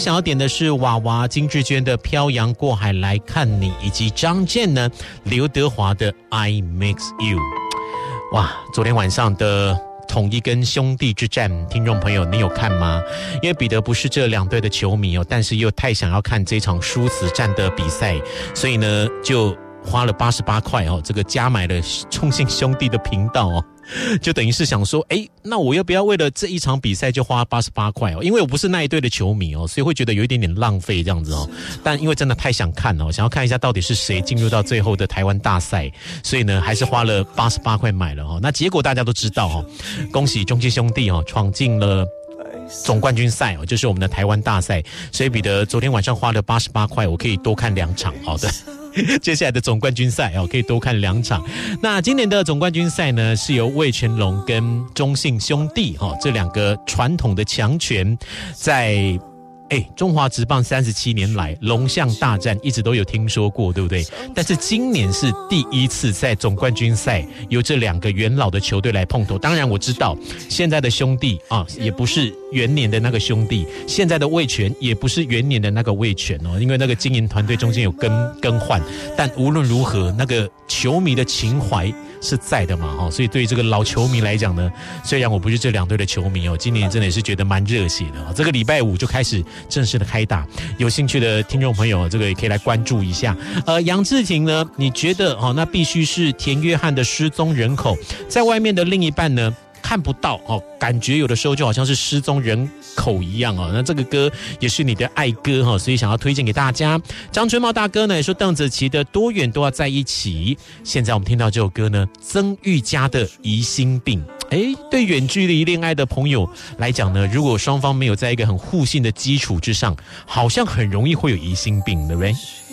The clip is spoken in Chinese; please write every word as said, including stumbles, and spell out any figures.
想要点的是娃娃金志娟的《漂洋过海来看你》，以及张健呢刘德华的《I Mix You》。哇，昨天晚上的统一跟兄弟之战，听众朋友你有看吗？因为彼得不是这两队的球迷哦，但是又太想要看这场殊死战的比赛，所以呢就花了八十八块哦，这个加买了中信兄弟的频道哦。就等于是想说，哎，那我要不要为了这一场比赛就花八十八块哦？因为我不是那一队的球迷哦，所以会觉得有一点点浪费这样子哦。但因为真的太想看哦，想要看一下到底是谁进入到最后的台湾大赛，所以呢，还是花了八十八块买了哦。那结果大家都知道哦，恭喜中信兄弟哦，闯进了总冠军赛哦，就是我们的台湾大赛。所以彼得昨天晚上花了八十八块，我可以多看两场，好的。接下来的总冠军赛哦，可以多看两场。那今年的总冠军赛呢，是由味全龙跟中信兄弟哈、哦、这两个传统的强权在。哎，中华职棒三十七年来龙象大战一直都有听说过，对不对？但是今年是第一次在总冠军赛由这两个元老的球队来碰头。当然我知道现在的兄弟啊，也不是元年的那个兄弟，现在的味全也不是元年的那个味全哦，因为那个经营团队中间有更更换。但无论如何，那个球迷的情怀是在的嘛，所以对于这个老球迷来讲呢，虽然我不是这两队的球迷哦，今年真的也是觉得蛮热血的。这个礼拜五就开始正式的开打，有兴趣的听众朋友，这个也可以来关注一下。呃，杨志廷呢，你觉得哦，那必须是田约翰的失踪人口，在外面的另一半呢？看不到哦，感觉有的时候就好像是失踪人口一样哦。那这个歌也是你的爱歌哈、哦，所以想要推荐给大家。张春茂大哥呢也说邓紫棋的多远都要在一起。现在我们听到这首歌呢，曾玉佳的疑心病。哎，对远距离恋爱的朋友来讲呢，如果双方没有在一个很互信的基础之上，好像很容易会有疑心病，对不对？